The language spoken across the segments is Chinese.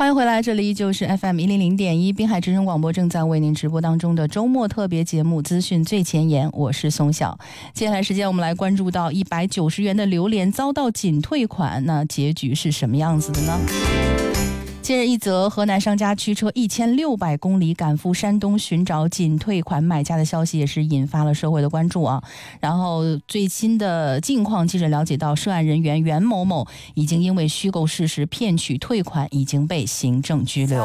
欢迎回来，这里依旧是 FM100.1 滨海之声广播，正在为您直播当中的周末特别节目资讯最前沿，我是松晓。接下来时间我们来关注到190元的榴莲遭到仅退款，那结局是什么样子的呢？近日一则河南商家驱车1600公里赶赴山东寻找仅退款买家的消息也是引发了社会的关注啊。然后最新的近况，记者了解到涉案人员袁某某已经因为虚构事实骗取退款已经被行政拘留。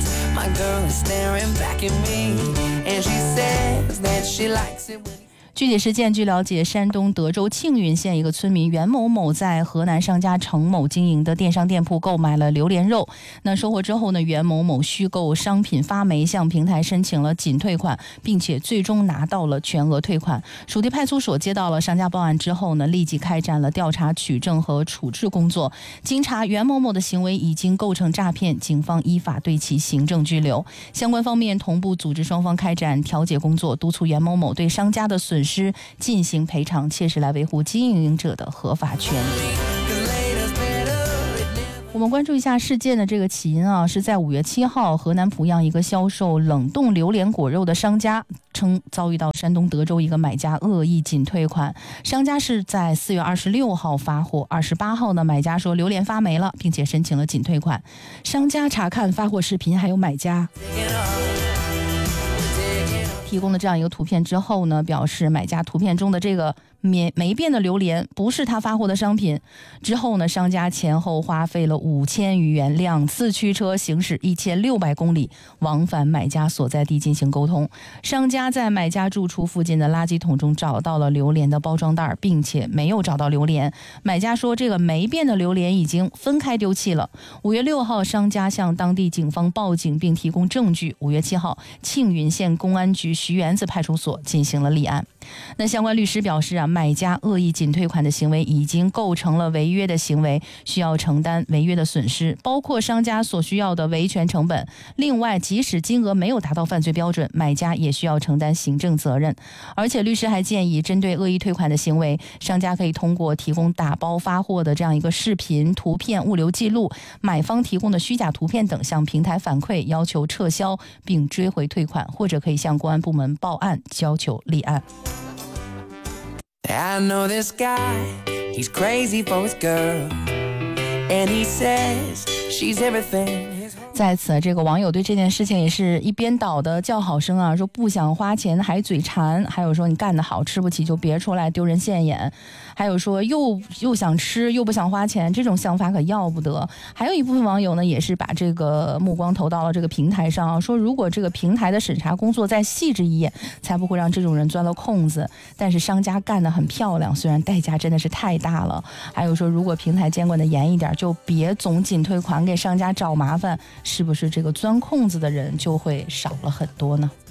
具体事件，据了解，山东德州庆云县一个村民袁某某在河南商家程某经营的电商店铺购买了榴莲肉。那收货之后呢，袁某某虚构商品发霉，向平台申请了仅退款，并且最终拿到了全额退款。属地派出所接到了商家报案之后呢，立即开展了调查取证和处置工作。经查，袁某某的行为已经构成诈骗，警方依法对其行政拘留。相关方面同步组织双方开展调解工作，督促袁某某对商家的损失进行赔偿，切实来维护经营者的合法权利。我们关注一下事件的这个起因啊，是在5月7号，河南濮阳一个销售冷冻榴莲果肉的商家称遭遇到山东德州一个买家恶意仅退款。商家是在4月26号发货，28号呢，买家说榴莲发霉了，并且申请了仅退款。商家查看发货视频，还有买家提供的这样一个图片之后呢，表示买家图片中的这个霉变的榴莲不是他发货的商品。之后呢，商家前后花费了5000余元，2次驱车行驶1600公里往返买家所在地进行沟通。商家在买家住处附近的垃圾桶中找到了榴莲的包装袋，并且没有找到榴莲。买家说这个霉变的榴莲已经分开丢弃了。5月6号，商家向当地警方报警并提供证据。5月7号，庆云县公安局徐园子派出所进行了立案。那相关律师表示啊，买家恶意仅退款的行为已经构成了违约的行为，需要承担违约的损失，包括商家所需要的维权成本。另外，即使金额没有达到犯罪标准，买家也需要承担行政责任。而且律师还建议，针对恶意退款的行为，商家可以通过提供打包发货的这样一个视频、图片、物流记录、买方提供的虚假图片等向平台反馈，要求撤销并追回退款，或者可以向公安部门报案，要求立案。 I know this guy, he's crazy for his girl, and he says she's everything. 在此，这个网友对这件事情也是一边倒的叫好声啊，说不想花钱还嘴馋，还有说你干得好，吃不起就别出来丢人现眼，还有说又想吃又不想花钱，这种想法可要不得。还有一部分网友呢，也是把这个目光投到了这个平台上啊，说如果这个平台的审查工作再细致一点，才不会让这种人钻了空子。但是商家干得很漂亮，虽然代价真的是太大了。还有说，如果平台监管的严一点，就别总仅退款给商家找麻烦，是不是这个钻空子的人就会少了很多呢？